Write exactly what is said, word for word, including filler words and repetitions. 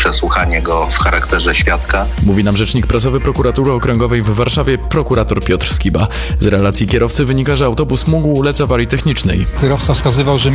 przesłuchanie go w charakterze świadka. Mówi nam rzecznik prasowy Prokuratury Okręgowej w Warszawie, prokurator Piotr Skiba. Z relacji kierowcy wynika, że autobus mógł ulec awarii technicznej. Kierowca wskazywał, że